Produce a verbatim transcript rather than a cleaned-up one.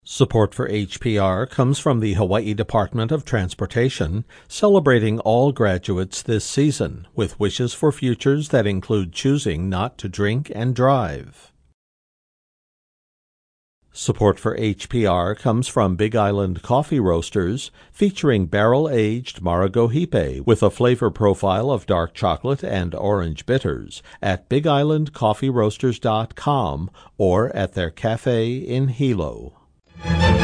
Support for H P R comes from the Hawaii Department of Transportation, celebrating all graduates this season with wishes for futures that include choosing not to drink and drive. Support for H P R comes from Big Island Coffee Roasters, featuring barrel-aged Maragohipe with a flavor profile of dark chocolate and orange bitters at big island coffee roasters dot com or at their cafe in Hilo.